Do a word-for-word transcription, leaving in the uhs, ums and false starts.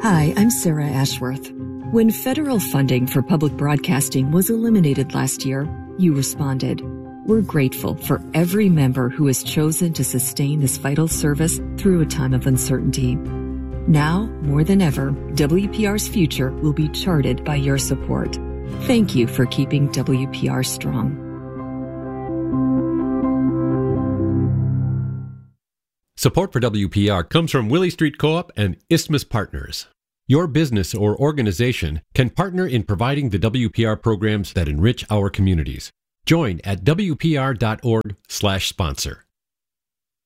Hi, I'm Sarah Ashworth. When federal funding for public broadcasting was eliminated last year, you responded. We're grateful for every member who has chosen to sustain this vital service through a time of uncertainty. Now, more than ever, W P R's future will be charted by your support. Thank you for keeping W P R strong. Support for W P R comes from Willie Street Co-op and Isthmus Partners. Your business or organization can partner in providing the W P R programs that enrich our communities. Join at W P R dot org slash sponsor.